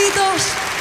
Kiitos.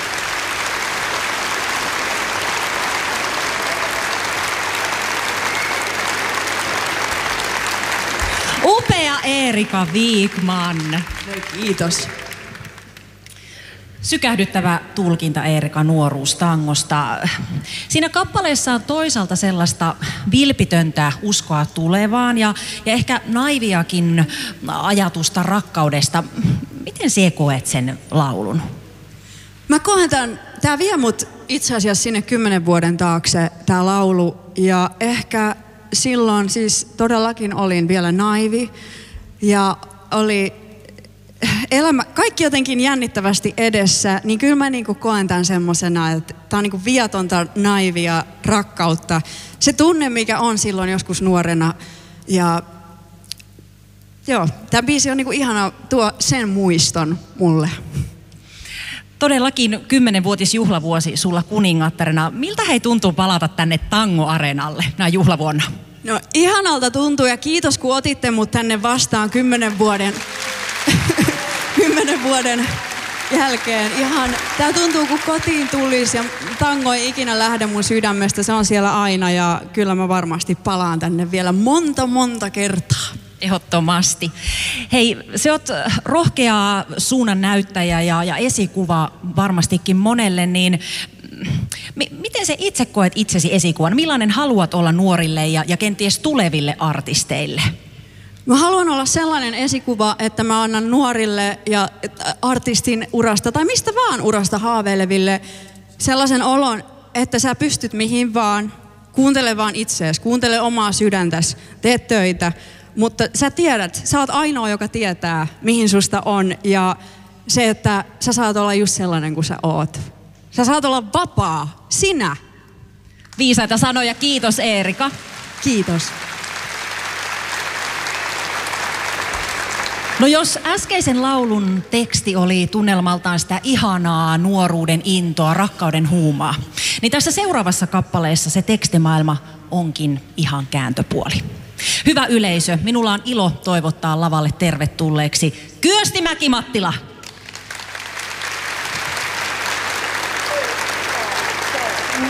Upea Eerika Wikman. Kiitos. Sykähdyttävä tulkinta Eerika nuoruustangosta. Siinä kappaleessa on toisaalta sellaista vilpitöntä uskoa tulevaan ja ehkä naiviakin ajatusta rakkaudesta. Miten sinä koet sen laulun? Mä koen tää vie mut itse asiassa sinne 10 vuoden taakse, tää laulu. Ja ehkä silloin siis todellakin olin vielä naivi ja oli elämä, kaikki jotenkin jännittävästi edessä, niin kyllä mä niinku koen tämän semmosena, että tää on niinku vietonta, naivia rakkautta. Se tunne, mikä on silloin joskus nuorena. Ja joo, tää biisi on niinku ihana, tuo sen muiston mulle. Todellakin 10-vuotisjuhlavuosi sulla kuningattarena. Miltä hei tuntuu palata tänne Tango-areenalle näin juhlavuonna? No ihanalta tuntuu ja kiitos kun otitte mut tänne vastaan 10 vuoden jälkeen. Tää tuntuu kun kotiin tulisi ja tango ei ikinä lähde mun sydämestä, se on siellä aina ja kyllä mä varmasti palaan tänne vielä monta kertaa. Ehdottomasti. Hei, sä oot rohkea suunnan näyttäjä ja esikuva varmastikin monelle, niin miten sä itse koet itsesi esikuvan? Millainen haluat olla nuorille ja kenties tuleville artisteille? Mä haluan olla sellainen esikuva, että mä annan nuorille ja artistin urasta tai mistä vaan urasta haaveileville sellaisen olon, että sä pystyt mihin vaan, kuuntele vaan itseäsi, kuuntele omaa sydäntäsi, tee töitä. Mutta sä tiedät, sä oot ainoa, joka tietää, mihin susta on. Ja se, että sä saat olla just sellainen kuin sä oot. Sä saat olla vapaa. Sinä. Viisaita sanoja. Kiitos Eerika. Kiitos. No jos äskeisen laulun teksti oli tunnelmaltaan sitä ihanaa nuoruuden intoa, rakkauden huumaa, niin tässä seuraavassa kappaleessa se tekstimaailma onkin ihan kääntöpuoli. Hyvä yleisö, minulla on ilo toivottaa lavalle tervetulleeksi Kyösti Mäki-Mattila.